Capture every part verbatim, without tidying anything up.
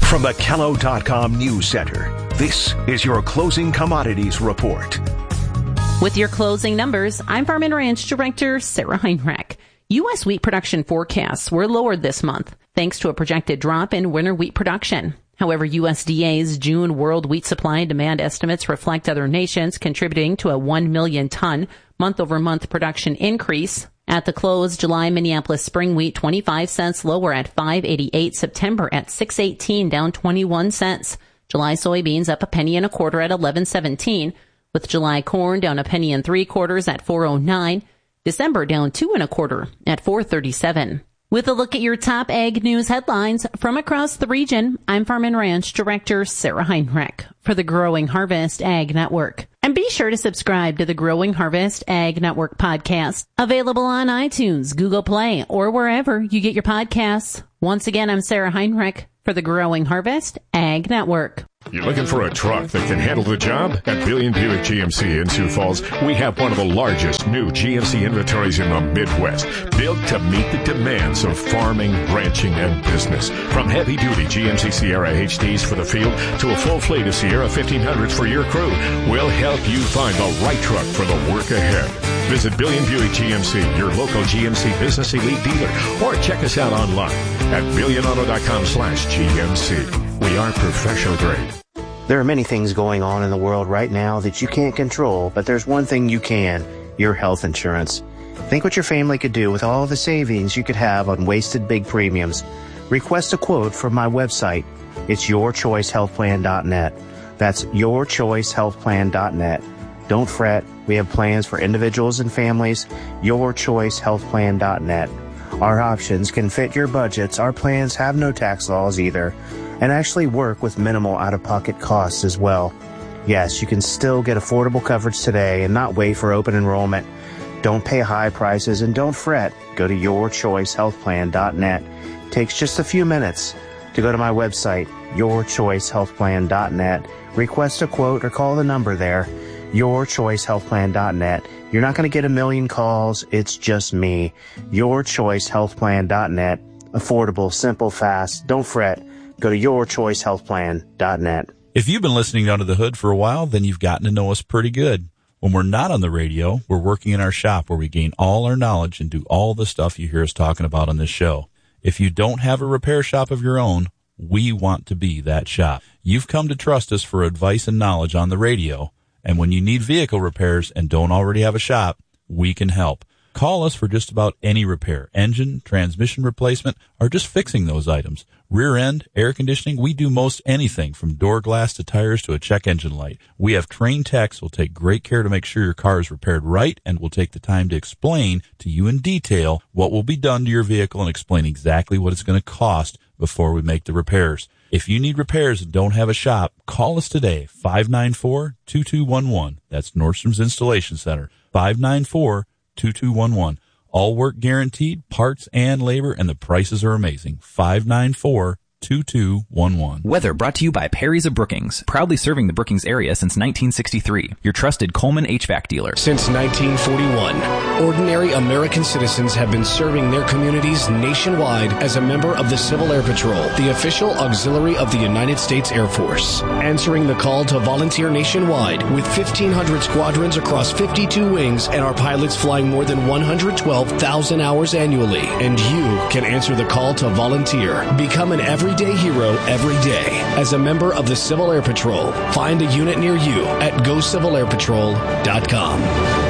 From the Kello dot com News Center, this is your Closing Commodities Report. With your closing numbers, I'm Farm and Ranch Director Sarah Heinrich. U S wheat production forecasts were lowered this month, thanks to a projected drop in winter wheat production. However, U S D A's June world wheat supply and demand estimates reflect other nations contributing to a one million ton month-over-month production increase. At the close, July Minneapolis spring wheat twenty-five cents lower at five eighty-eight, September at six eighteen, down twenty-one cents. July soybeans up a penny and a quarter at eleven seventeen, with July corn down a penny and three quarters at four oh nine. December down two and a quarter at four thirty-seven. With a look at your top ag news headlines from across the region, I'm Farm and Ranch Director Sarah Heinrich for the Growing Harvest Ag Network. And be sure to subscribe to the Growing Harvest Ag Network podcast, available on iTunes, Google Play, or wherever you get your podcasts. Once again, I'm Sarah Heinrich for the Growing Harvest Ag Network. You're looking for a truck that can handle the job? At Billion Buick G M C in Sioux Falls, we have one of the largest new G M C inventories in the Midwest, built to meet the demands of farming, ranching, and business. From heavy-duty G M C Sierra H Ds for the field to a full fleet of Sierra fifteen hundreds for your crew, we'll help you find the right truck for the work ahead. Visit Billion Buick G M C, your local G M C Business Elite dealer, or check us out online at billion auto dot com slash G M C. We are professional grade. There are many things going on in the world right now that you can't control, but there's one thing you can, your health insurance. Think what your family could do with all the savings you could have on wasted big premiums. Request a quote from my website. It's your choice health plan dot net. That's your choice health plan dot net. Don't fret. We have plans for individuals and families. your choice health plan dot net. Our options can fit your budgets. Our plans have no tax laws either, and actually work with minimal out-of-pocket costs as well. Yes, you can still get affordable coverage today and not wait for open enrollment. Don't pay high prices and don't fret. Go to your choice health plan dot net. It takes just a few minutes to go to my website, your choice health plan dot net. Request a quote or call the number there, your choice health plan dot net. You're not going to get a million calls. It's just me. your choice health plan dot net. Affordable, simple, fast. Don't fret. Go to your choice health plan dot net. If you've been listening Under the Hood for a while, then you've gotten to know us pretty good. When we're not on the radio, we're working in our shop where we gain all our knowledge and do all the stuff you hear us talking about on this show. If you don't have a repair shop of your own, we want to be that shop. You've come to trust us for advice and knowledge on the radio, and when you need vehicle repairs and don't already have a shop, we can help. Call us for just about any repair, engine, transmission replacement, or just fixing those items. Rear end, air conditioning, we do most anything from door glass to tires to a check engine light. We have trained techs who will take great care to make sure your car is repaired right and will take the time to explain to you in detail what will be done to your vehicle and explain exactly what it's going to cost before we make the repairs. If you need repairs and don't have a shop, call us today, five nine four, two two one one. That's Nordstrom's Installation Center, five nine four, two two one one. All work guaranteed, parts and labor, and the prices are amazing. five nine four, two two one one. Weather brought to you by Perry's of Brookings, proudly serving the Brookings area since nineteen sixty-three. Your trusted Coleman H V A C dealer. Since nineteen forty-one, ordinary American citizens have been serving their communities nationwide as a member of the Civil Air Patrol, the official auxiliary of the United States Air Force. Answering the call to volunteer nationwide with fifteen hundred squadrons across fifty-two wings and our pilots flying more than one hundred twelve thousand hours annually. And you can answer the call to volunteer. Become an every Everyday hero every day as a member of the Civil Air Patrol. Find a unit near you at go civil air patrol dot com.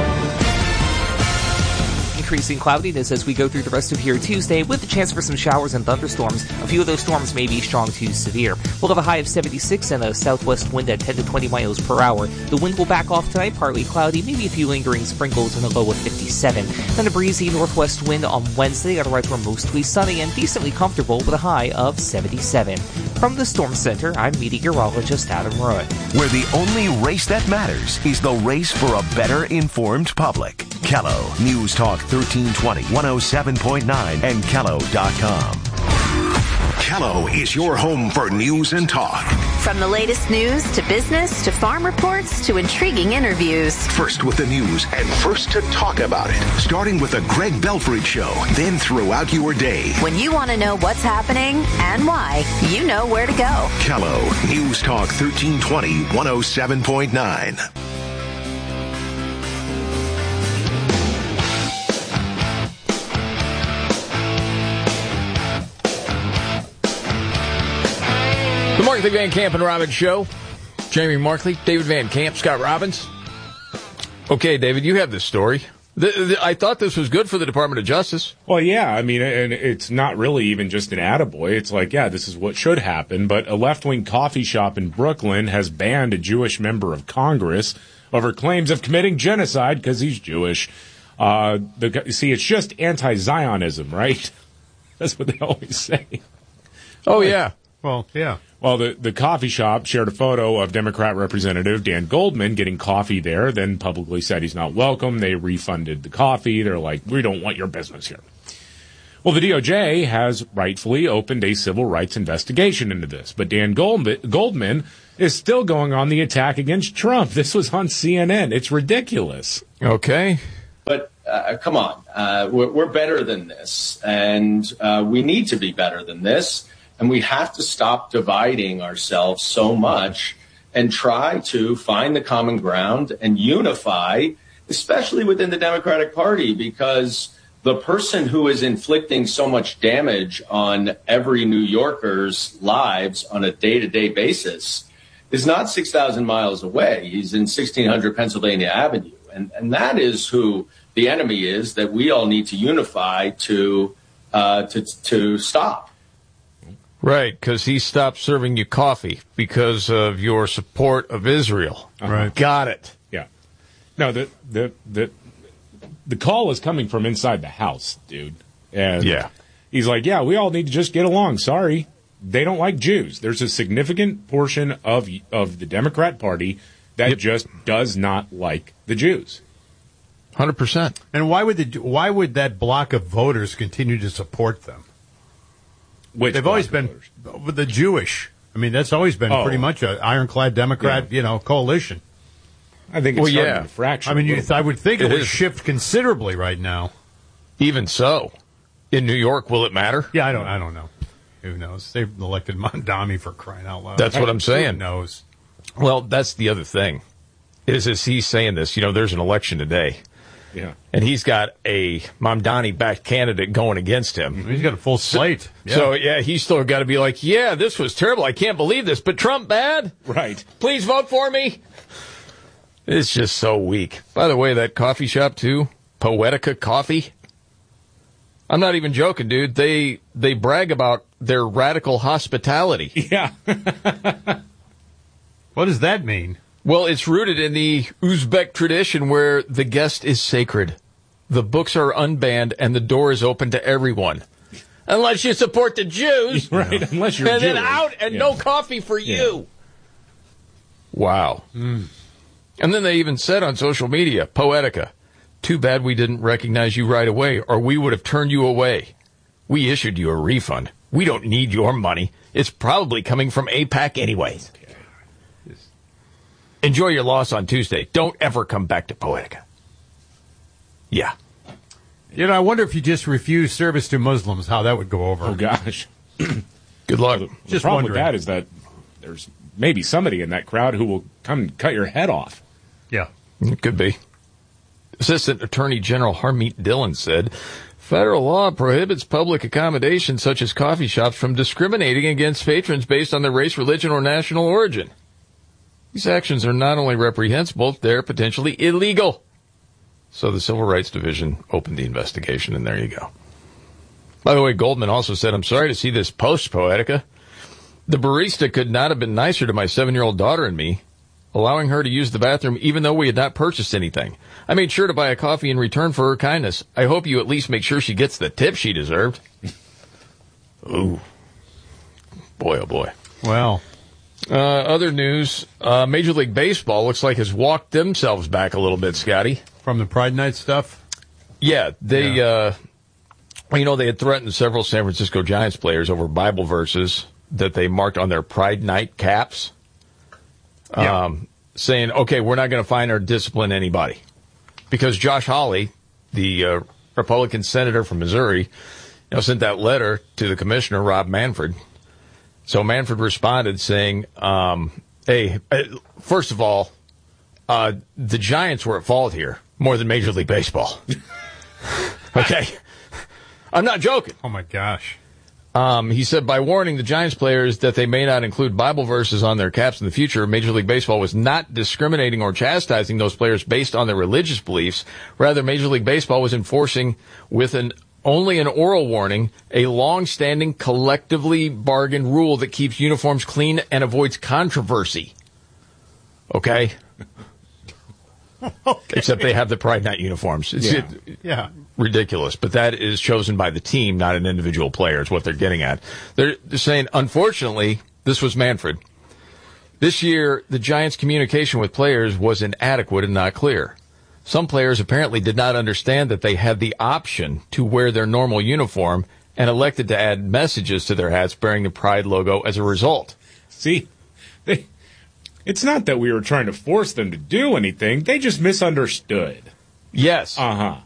Increasing cloudiness as we go through the rest of here Tuesday with a chance for some showers and thunderstorms. A few of those storms may be strong to severe. We'll have a high of seventy-six and a southwest wind at ten to twenty miles per hour. The wind will back off tonight, partly cloudy, maybe a few lingering sprinkles and a low of fifty-seven. Then a breezy northwest wind on Wednesday, otherwise we're mostly sunny and decently comfortable with a high of seventy-seven. From the Storm Center, I'm meteorologist Adam Roy. Where the only race that matters is the race for a better informed public. Kello News Talk thirteen twenty, one oh seven point nine, and Kello dot com. Kello is your home for news and talk. From the latest news to business to farm reports to intriguing interviews. First with the news and first to talk about it. Starting with the Greg Belfrage Show, then throughout your day. When you want to know what's happening and why, you know where to go. Kello, News Talk thirteen twenty, one oh seven point nine. The Markley, Van Camp, and Robbins Show. Jamie Markley, David Van Camp, Scott Robbins. Okay, David, you have this story. The, the, I thought this was good for the Department of Justice. Well, yeah, I mean, and it's not really even just an attaboy. It's like, yeah, this is what should happen. But a left-wing coffee shop in Brooklyn has banned a Jewish member of Congress over claims of committing genocide because he's Jewish. Uh, the, see, it's just anti-Zionism, right? That's what they always say. Oh, yeah. Well, yeah. Well, the, the coffee shop shared a photo of Democrat Representative Dan Goldman getting coffee there, then publicly said he's not welcome. They refunded the coffee. They're like, we don't want your business here. Well, the D O J has rightfully opened a civil rights investigation into this, but Dan Goldman, Goldman is still going on the attack against Trump. This was on C N N. It's ridiculous. Okay. But uh, come on, uh, we're, we're better than this, and uh, we need to be better than this. And we have to stop dividing ourselves so much and try to find the common ground and unify, especially within the Democratic Party, because the person who is inflicting so much damage on every New Yorker's lives on a day-to-day basis is not six thousand miles away. He's in sixteen hundred Pennsylvania Avenue. And, and that is who the enemy is that we all need to unify to uh, to, to stop. Right, because he stopped serving you coffee because of your support of Israel. Uh-huh. Right. Got it. Yeah. No, the the the the call is coming from inside the house, dude. And yeah. He's like, yeah, we all need to just get along. Sorry. They don't like Jews. There's a significant portion of of the Democrat Party that yep. just does not like the Jews. one hundred percent. And why would the why would that block of voters continue to support them? Which They've always been with the Jewish. I mean, that's always been oh. pretty much an ironclad Democrat, yeah. you know, coalition. I think it's well, starting yeah. to fracture. I mean, you, I would think it, it would is. shift considerably right now. Even so, in New York, will it matter? Yeah, I don't. I don't know. Who knows? They've elected Mondami for crying out loud. That's what I'm saying. Who knows? Well, that's the other thing. Is as he's saying this, you know, there's an election today. Yeah. And he's got a Mamdani-backed candidate going against him. He's got a full slate. Yeah. So, yeah, he's still got to be like, yeah, this was terrible. I can't believe this. But Trump bad? Right. Please vote for me. It's just so weak. By the way, that coffee shop, too, Poetica Coffee. I'm not even joking, dude. They they brag about their radical hospitality. Yeah. What does that mean? Well, it's rooted in the Uzbek tradition where the guest is sacred. The books are unbanned and the door is open to everyone. Unless you support the Jews. Right, yeah. Unless you're And Jewish. then out and yeah. no coffee for yeah. you. Wow. Mm. And then they even said on social media, Poetica, too bad we didn't recognize you right away or we would have turned you away. We issued you a refund. We don't need your money. It's probably coming from AIPAC anyway. Enjoy your loss on Tuesday. Don't ever come back to Poetica. Yeah. You know, I wonder if you just refuse service to Muslims, how that would go over. Oh, gosh. Good luck. The, the just problem wondering. with that is that there's maybe somebody in that crowd who will come and cut your head off. Yeah. It could be. Assistant Attorney General Harmeet Dillon said, federal law prohibits public accommodations such as coffee shops from discriminating against patrons based on their race, religion, or national origin. These actions are not only reprehensible, they're potentially illegal. So the Civil Rights Division opened the investigation, and there you go. By the way, Goldman also said, I'm sorry to see this post, Poetica. The barista could not have been nicer to my seven-year-old daughter and me, allowing her to use the bathroom even though we had not purchased anything. I made sure to buy a coffee in return for her kindness. I hope you at least make sure she gets the tip she deserved. Ooh. Boy, oh boy. Well... Uh, other news, uh, Major League Baseball looks like has walked themselves back a little bit, Scotty. From the Pride Night stuff? Yeah, they, yeah. uh, Well, you know, they had threatened several San Francisco Giants players over Bible verses that they marked on their Pride Night caps, Yeah. um, saying, okay, we're not going to fine or discipline anybody. Because Josh Hawley, the uh, Republican senator from Missouri, you know, sent that letter to the commissioner, Rob Manfred. So Manfred responded saying, um, hey, first of all, uh, the Giants were at fault here more than Major League Baseball. Okay. I'm not joking. Oh, my gosh. Um, he said, by warning the Giants players that they may not include Bible verses on their caps in the future, Major League Baseball was not discriminating or chastising those players based on their religious beliefs. Rather, Major League Baseball was enforcing with an only an oral warning, a long-standing collectively bargained rule that keeps uniforms clean and avoids controversy. Okay? Okay. Except they have the Pride Night uniforms. It's Yeah. it, yeah. ridiculous. But that is chosen by the team, not an individual player, is what they're getting at. They're, they're saying, unfortunately, this was Manfred. This year, the Giants' communication with players was inadequate and not clear. Some players apparently did not understand that they had the option to wear their normal uniform and elected to add messages to their hats bearing the Pride logo as a result. See, they, it's not that we were trying to force them to do anything. They just misunderstood. Yes. Uh-huh.